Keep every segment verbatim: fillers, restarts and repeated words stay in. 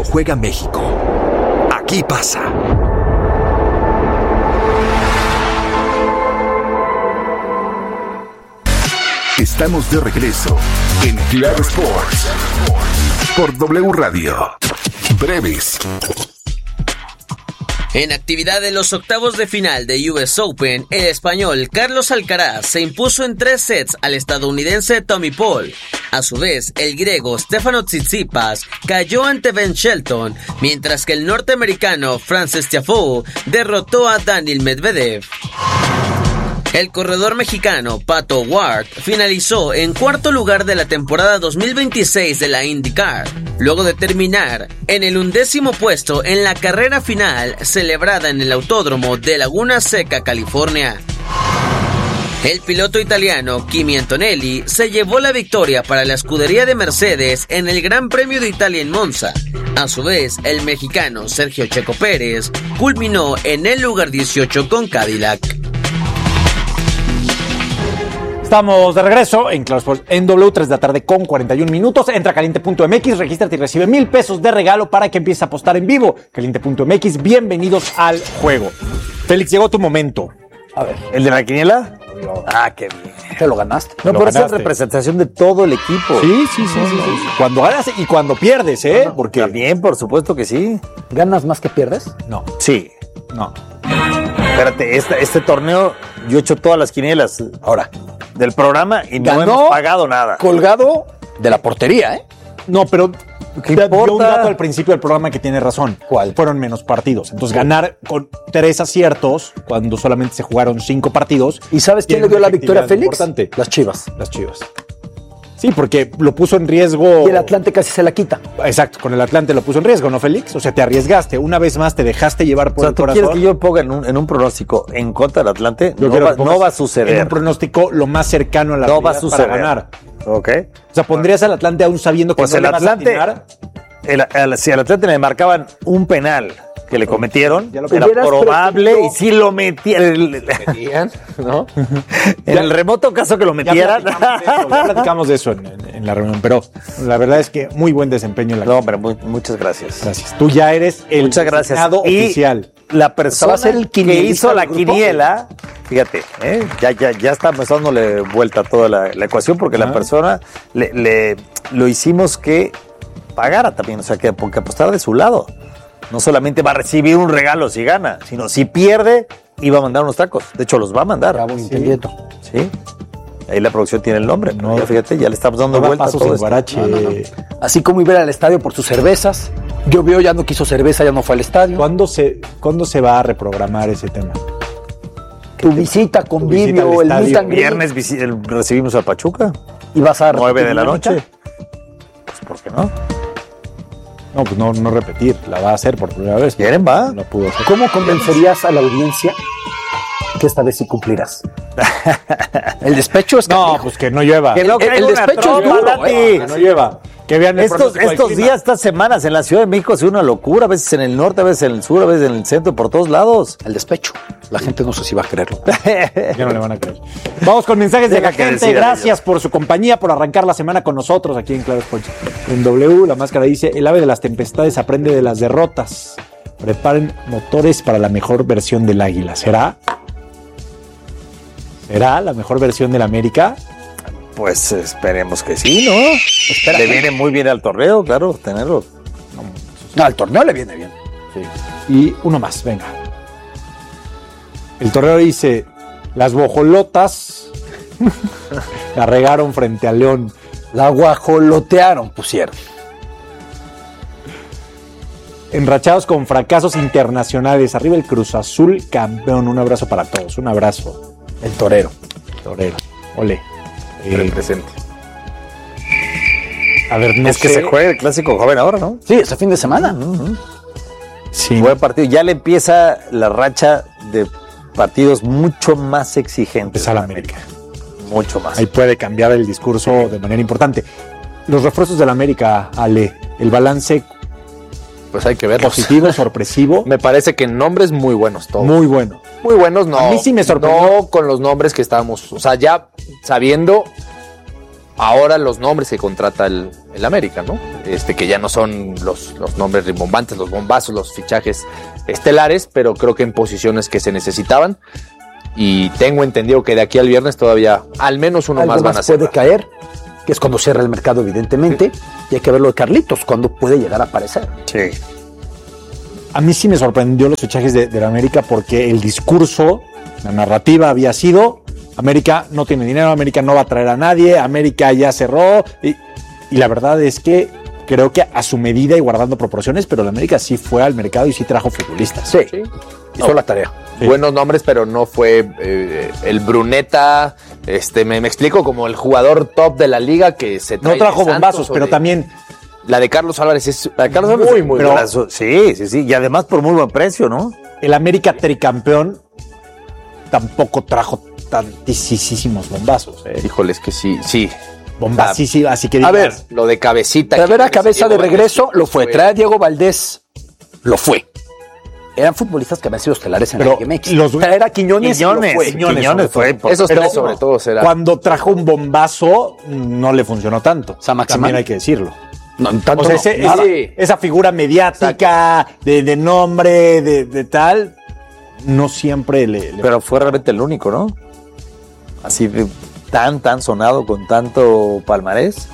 cuando juega México. Aquí pasa. Estamos de regreso en Claro Sports por W Radio. Breves. En actividad de los octavos de final de U S Open, el español Carlos Alcaraz se impuso en tres sets al estadounidense Tommy Paul. A su vez, el griego Stefano Tsitsipas cayó ante Ben Shelton, mientras que el norteamericano Frances Tiafoe derrotó a Daniil Medvedev. El corredor mexicano Pato Ward finalizó en cuarto lugar de la temporada dos mil veintiséis de la IndyCar, luego de terminar en el undécimo puesto en la carrera final celebrada en el Autódromo de Laguna Seca, California. El piloto italiano Kimi Antonelli se llevó la victoria para la escudería de Mercedes en el Gran Premio de Italia en Monza. A su vez, el mexicano Sergio Checo Pérez culminó en el lugar dieciocho con Cadillac. Estamos de regreso en Claro Sports en W, tres de la tarde con cuarenta y un minutos. Entra a caliente punto m x, regístrate y recibe mil pesos de regalo para que empieces a apostar en vivo. caliente punto m x, bienvenidos al juego. Félix, llegó tu momento. A ver, ¿el de la quiniela? Ah, qué bien. ¿Te lo ganaste? No, pero esa es representación de todo el equipo. Sí, sí, sí, sí, sí. Cuando ganas y cuando pierdes, ¿eh? No, porque también, por supuesto que sí. ¿Ganas más que pierdes? No. Sí. No. Espérate, este, este torneo yo he hecho todas las quinielas. Ahora. Del programa y no hemos pagado nada. Colgado de la portería, ¿eh? No, pero ¿qué dio importa? un dato al principio del programa que tiene razón. ¿Cuál? Fueron menos partidos. Entonces, ganar con tres aciertos cuando solamente se jugaron cinco partidos. ¿Y sabes quién le dio la victoria a Félix? Importante. Las Chivas. Las Chivas. Sí, porque lo puso en riesgo. Y el Atlante casi se la quita. Exacto, con el Atlante lo puso en riesgo, ¿no, Félix? O sea, te arriesgaste. Una vez más te dejaste llevar por o sea, el ¿tú corazón. quieres que yo ponga en un, en un pronóstico en contra del Atlante? Yo No va, que no va a suceder. En un pronóstico lo más cercano a la No realidad va a suceder. para ganar. Ok. O sea, pondrías al Atlante aún sabiendo que Pues no el le vas a Atlante, atinar. el, el, si al Atlante le marcaban un penal que le cometieron, Ya lo era hubieras probable preferido- y si lo metían. Metían, ¿no? En el remoto caso que lo Ya metieran. platicamos de eso, ya platicamos de eso en, en- en la reunión, pero la verdad es que muy buen desempeño en la No, hombre, muy- muchas gracias. Gracias. Tú ya eres el Muchas gracias. designado Y oficial. la persona Va a ser el que quinielista hizo la del grupo. quiniela, fíjate, ¿eh? ya, ya, ya estamos dándole vuelta a toda la, la ecuación porque Ah. la persona le, le- lo hicimos que pagara también, o sea, que, que apostara de su lado. No solamente va a recibir un regalo si gana, sino si pierde, iba a mandar unos tacos. De hecho, los va a mandar. Bravo, Sí. Intelieto. Sí. Ahí la producción tiene el nombre. No. No, ya fíjate, ya le estamos dando No da vuelta a pasos todo en esto. Guarache. No, no, no. Así como iba al estadio por sus cervezas. Llovió, ya no quiso cerveza, ya no fue al estadio. ¿Cuándo se, ¿Cuándo se va a reprogramar ese tema? Tu visita, convivio, visita al el estadio. meet and greet. Viernes visi- el- recibimos a Pachuca, Y vas a nueve de la repetir noche. Pues, ¿por qué no? No, pues no, no repetir. La va a hacer por primera vez. ¿Quieren, va? No la pudo hacer. ¿Cómo convencerías a la audiencia que esta vez sí cumplirás? El despecho es No, canijo. pues que no llueva. Que no El- caiga el una despecho es tromba, duro, Nati. eh. Que no llueva. Que vean el Estos, pronóstico del estos clima. días, estas semanas en la Ciudad de México ha sido una locura, a veces en el norte, a veces en el sur, a veces en el centro, por todos lados. El despecho. La gente no sé si va a creerlo. Ya no le van a creer. Vamos con mensajes de Deja la que gente. decida Gracias por su compañía, por arrancar la semana con nosotros aquí en Claro Sports. En W, la máscara dice: el ave de las tempestades aprende de las derrotas. Preparen motores para la mejor versión del águila. ¿Será? ¿Será la mejor versión del América? Pues esperemos que sí, ¿no? Espera. Le viene muy bien al torneo, claro, tenerlo. No, al torneo le viene bien. Y uno más, venga. El torneo dice: las bojolotas la regaron frente a León. La guajolotearon, pusieron. Enrachados con fracasos internacionales. Arriba el Cruz Azul, campeón. Un abrazo para todos. Un abrazo. El torero. Torero. Ole. En el Eh, presente. a ver, no Es que sé. se juega el clásico joven ahora, ¿no? Sí, ese fin de semana. Sí. Buen partido. Ya le empieza la racha de partidos mucho más exigentes. Empezar la América. Mucho más. Ahí puede cambiar el discurso de manera importante. Los refuerzos de la América, Ale. El balance Pues hay que verlos. positivo, sorpresivo. Me parece que nombres muy buenos todos. Muy bueno. Muy buenos, no. A mí sí me sorprendió. No con los nombres que estábamos, o sea, ya sabiendo ahora los nombres que contrata el, el América, ¿no? Este, que ya no son los, los nombres rimbombantes, los bombazos, los fichajes estelares, pero creo que en posiciones que se necesitaban. Y tengo entendido que de aquí al viernes todavía al menos uno Algo más van a puede cerrar. caer, que es cuando cierra el mercado, evidentemente, y hay que ver lo de Carlitos, cuando puede llegar a aparecer. Sí. A mí sí me sorprendió los fichajes de, de la América porque el discurso, la narrativa había sido: América no tiene dinero, América no va a traer a nadie, América ya cerró. Y, y la verdad es que creo que a su medida y guardando proporciones, pero la América sí fue al mercado y sí trajo futbolistas. Sí, Sí. hizo No. la tarea. Sí. Buenos nombres, pero no fue eh, el Bruneta, este, me, me explico, como el jugador top de la liga que se trae No trajo de Santos bombazos, o pero de- también La de Carlos Álvarez es La de Carlos muy, Álvarez, muy pero- buena. Sí, sí, sí. Y además por muy buen precio, ¿no? el América tricampeón tampoco trajo tantísimos bombazos. ¿eh? Híjole, es que sí, sí. Bombasísimos, así que A digas, ver, Lo de Cabecita. traer que a Cabeza de Diego regreso Valdés, lo fue, traer a Diego Valdés lo fue. Eran futbolistas que habían sido estelares en Pero la Liga M X. los- Traer a Quiñones, Quiñones, lo fue. Quiñones fue. por- Esos Pero- tres sobre todo será. cuando trajo un bombazo no le funcionó tanto. San Maximán. También hay que decirlo. No, tanto O sea, no, ese- nada. ese- esa figura mediática de, de nombre, de, de tal, no siempre le... le- Pero fue realmente el único, ¿no? Así de tan, tan sonado con tanto palmarés.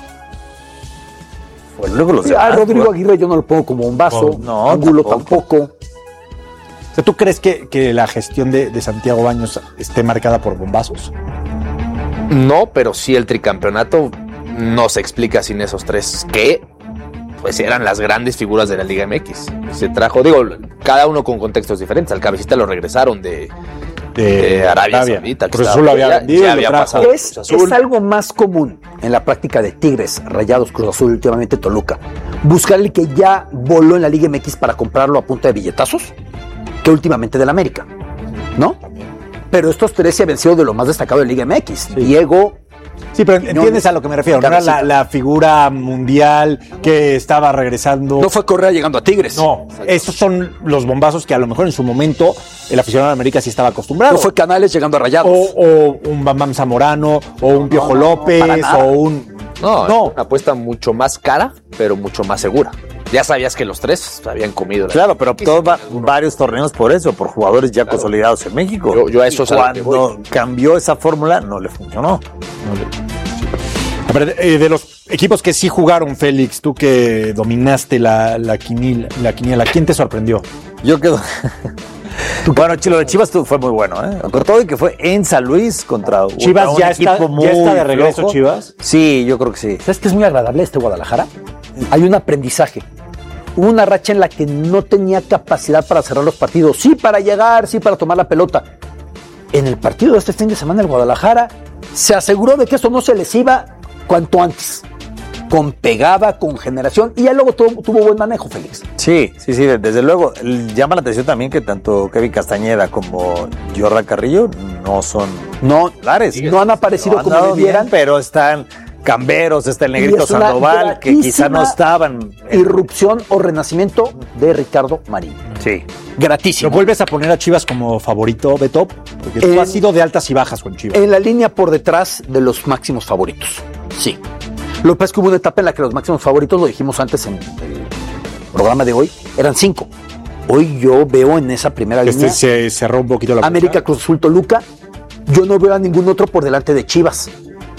Fue el único de los Sí, a demás, Rodrigo ¿no? Aguirre yo no lo pongo como un vaso, No, no, Ángulo tampoco. tampoco. O sea, ¿tú crees que, que la gestión de, de Santiago Baños esté marcada por bombazos? No, pero sí el tricampeonato no se explica sin esos tres que pues eran las grandes figuras de la Liga M X. Se trajo, digo, cada uno con contextos diferentes. Al Cabecita lo regresaron de, de Arabia Saudita. que Cruz estaba- Azul lo había ya- vendido ya y lo había trajo. pasado. Es, Cruz Azul. es algo más común en la práctica de Tigres, Rayados, Cruz Azul, últimamente Toluca. Buscar el que ya voló en la Liga M X para comprarlo a punta de billetazos, que últimamente del América, ¿no? Pero estos tres se habían sido de lo más destacado de la Liga M X. Diego, Sí, pero Quiñones, entiendes a lo que me refiero. No era la, la figura mundial que estaba regresando. no fue Correa llegando a Tigres. No, estos son los bombazos que a lo mejor en su momento el aficionado de América sí estaba acostumbrado. No fue Canales llegando a Rayados. o, o un Bam Bam Zamorano, o un Piojo no, no, López, para nada. o un... No, No. una apuesta mucho más cara, pero mucho más segura. Ya sabías que los tres habían comido. la- Claro, pero optó va- varios torneos por eso, por jugadores ya consolidados en México. Yo- yo a eso Y es a lo que cuando voy. cambió esa fórmula, no le funcionó. A ver, eh, de los equipos que sí jugaron, Félix, tú que dominaste la, la, quinil- la quiniela, ¿quién te sorprendió? Yo quedo. Bueno, Chilo de Chivas tu- fue muy bueno, ¿eh? Por todo y que fue en San Luis contra un- Chivas contra un ya está- equipo ya está muy de regreso, flojo. Chivas. Sí, yo creo que sí. ¿Sabes qué es muy agradable este Guadalajara? Hay un aprendizaje. Hubo una racha en la que no tenía capacidad para cerrar los partidos. Sí para llegar, sí para tomar la pelota. En el partido de este fin de semana el Guadalajara se aseguró de que eso no se les iba cuanto antes. Con pegada, con generación. Y ya luego tuvo, tuvo buen manejo, Félix. Sí, sí, sí, de- desde luego. El- Llama la atención también que tanto Kevin Castañeda como Jordan Carrillo no son No, titulares. no han aparecido No han como dado debieran. bien, pero están Camberos, está el Y Negrito es una Sandoval, que quizá no gratísima estaban. Irrupción o renacimiento de Ricardo Marín. Sí. Gratísimo. ¿Lo vuelves a poner a Chivas como favorito, Beto? Porque tú Eh, has sido de altas y bajas con Chivas. En la línea por detrás de los máximos favoritos. Sí. Lo que pasa es que hubo una etapa en la que los máximos favoritos, lo dijimos antes en el programa de hoy, eran cinco. Hoy yo veo en esa primera Este línea se cerró un poquito la América, puerta. Cruz Azul, Toluca. Yo no veo a ningún otro por delante de Chivas.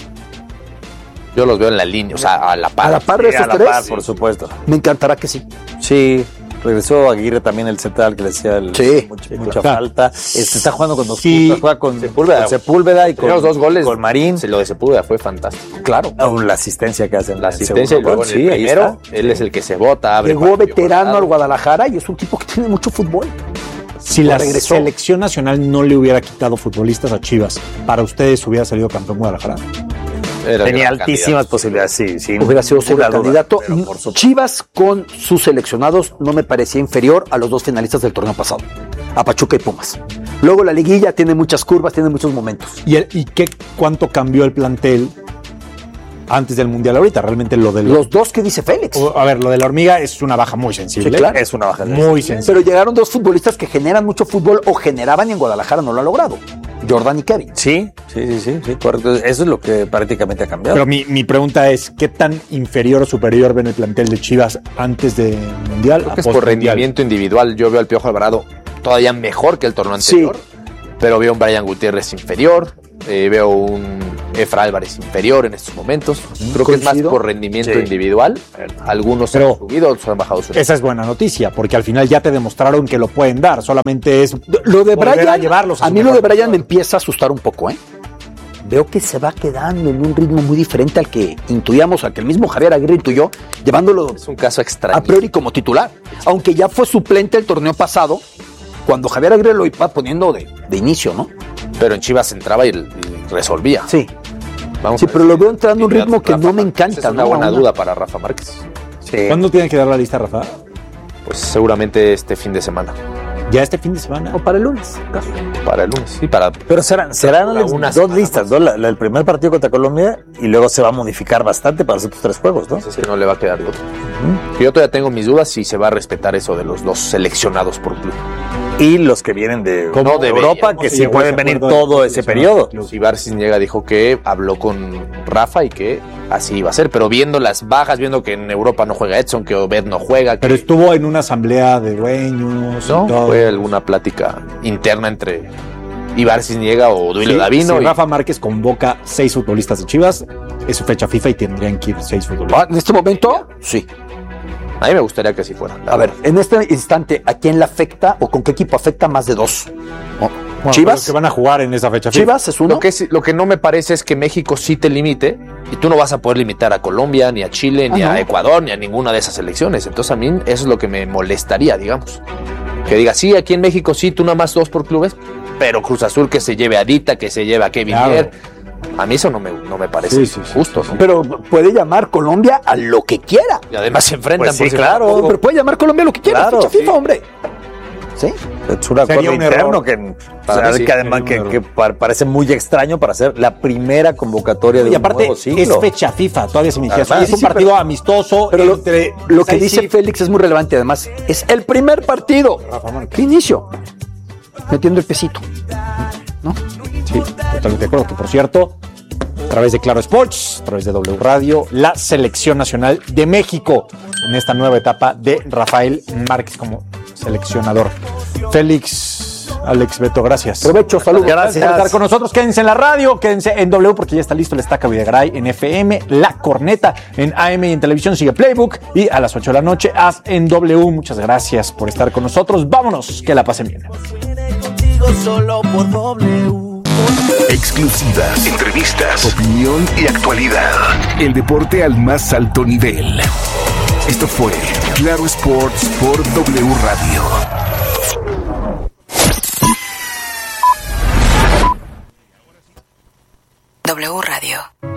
Yo los veo en la línea, o sea, a la par. A la par de Sí, a esos la tres, par, por supuesto. me encantará que sí. Sí, regresó Aguirre también, el central que le hacía el- Sí. mucha, mucha claro. falta. Este, está jugando con dos Sí. puntas, juega con Sepúlveda. con Sepúlveda y con Los dos goles. con Marín. Se lo de Sepúlveda fue fantástico. Claro. Aún la asistencia que hacen. La asistencia y luego en el sí, ahí primero, está. él es el que se bota, abre. Llegó partido veterano guardado. al Guadalajara y es un tipo que tiene mucho fútbol. Si la regresó. selección nacional no le hubiera quitado futbolistas a Chivas, ¿para ustedes hubiera salido campeón Guadalajara? Era Tenía gran altísimas candidato. posibilidades, sí, sí. Hubiera sido ninguna seguro duda, candidato. pero por supuesto. Chivas con sus seleccionados no me parecía inferior a los dos finalistas del torneo pasado, a Pachuca y Pumas. Luego la liguilla tiene muchas curvas, tiene muchos momentos. ¿Y, el- y qué, cuánto cambió el plantel antes del Mundial ahorita. Realmente lo de Los dos que dice Félix. A ver, lo de la hormiga es una baja muy sensible. Sí, claro. Es una baja. Muy sensible. Pero llegaron dos futbolistas que generan mucho fútbol o generaban y en Guadalajara no lo ha logrado. Jordan y Kevin. Sí, sí, sí, sí, sí, correcto. Eso es lo que prácticamente ha cambiado. Pero mi, mi pregunta es, ¿qué tan inferior o superior ven el plantel de Chivas antes del Mundial? Creo a que es por post-mundial? rendimiento individual. Yo veo al Piojo Alvarado todavía mejor que el torneo anterior, Sí. pero veo un Brian Gutiérrez inferior, eh, veo un Efra Álvarez inferior en estos momentos. Creo que es más Coincido. por rendimiento Sí. individual. Algunos Pero han subido, otros han bajado su Esa es buena noticia, porque al final ya te demostraron que lo pueden dar. Solamente es Lo de volver Brian, a llevarlos a, su mí lo mejor de Brian versión. me empieza a asustar un poco, ¿eh? Veo que se va quedando en un ritmo muy diferente al que intuíamos, al que el mismo Javier Aguirre intuyó, llevándolo Es un caso extraño. a priori como titular. Aunque ya fue suplente el torneo pasado, cuando Javier Aguirre lo iba poniendo de, de inicio, ¿no? Pero en Chivas entraba y, y resolvía. Sí. Vamos Sí, a ver pero si- lo veo entrando a un si ritmo que Rafa no me Márquez. encanta, Es una ¿no? buena Una- duda para Rafa Márquez. Sí. ¿Cuándo tiene que dar la lista, Rafa? Pues seguramente este fin de semana. ¿Ya este fin de semana? O para el lunes, acaso. Para el lunes. Sí, para. Pero serán, serán Una- una dos semana listas, ¿no? La- la- el primer partido contra Colombia y luego se va a modificar bastante para los otros tres juegos, ¿no? Es que no le va a quedar de otro. Yo todavía tengo mis dudas si se va a respetar eso de los dos seleccionados por club. Y los que vienen de ¿Cómo de debería? Europa, ¿Cómo que se sí llegó a pueden ese venir acuerdo de todo ese seleccionados? periodo. Si Barcinega dijo que habló con Rafa y que así iba a ser, pero viendo las bajas, viendo que en Europa no juega Edson, que Obed no juega, que Pero estuvo en una asamblea de dueños y no, todo. fue alguna plática interna entre Ibar Cisniega o Duilio Sí, Davino. si y- Rafa Márquez convoca seis futbolistas de Chivas, es su fecha FIFA y tendrían que ir seis futbolistas. Ah, en este momento, sí. A mí me gustaría que así fuera. la A ver, verdad. en este instante, ¿a quién le afecta o con qué equipo afecta más de dos? ¿No? Bueno, Chivas. los que van a jugar en esa fecha FIFA. Chivas es uno. Lo que, sí- lo que no me parece es que México sí te limite y tú no vas a poder limitar a Colombia, ni a Chile, ni Ah, a ¿no? Ecuador, ni a ninguna de esas selecciones. Entonces a mí eso es lo que me molestaría, digamos. Que diga, sí, aquí en México sí, tú nada más dos por clubes, pero Cruz Azul que se lleve a Dita, que se lleve a Kevin Claro. Mier. A mí eso no me, no me parece Sí, sí, sí, justo, ¿no? Pero puede llamar Colombia a lo que quiera. Y además se enfrentan Pues sí, por si claro. fuera poco. Pero puede llamar Colombia a lo que quiera. Claro, fecha sí. FIFA, hombre. ¿Sí? Es un acuerdo Sería un interno error. que, Para o sea, mí sí, que además sería un que, error. que pa- parece muy extraño para hacer la primera convocatoria de Y un aparte, nuevo es ciclo. fecha FIFA, todavía se me decía. Además, es un sí, partido pero- amistoso. Pero lo, entre lo que seis dice y- Félix es muy relevante. Además, es el primer partido. Rafa Márquez. ¿Qué inicio? Metiendo el pesito. ¿No? Sí, totalmente de acuerdo. Que por cierto, a través de Claro Sports, a través de W Radio, la Selección Nacional de México en esta nueva etapa de Rafael Márquez como seleccionador. Félix, Alex, Beto, gracias. Provecho, saludos. Gracias por estar con nosotros. Quédense en la radio, quédense en W porque ya está listo el Estaca Videgaray en F M, La Corneta en A M y en televisión sigue Playbook y a las ocho de la noche haz en W. Muchas gracias por estar con nosotros. Vámonos, que la pasen bien. Solo por W. Exclusivas, entrevistas, opinión y actualidad. El deporte al más alto nivel. Esto fue Claro Sports por W Radio. W Radio.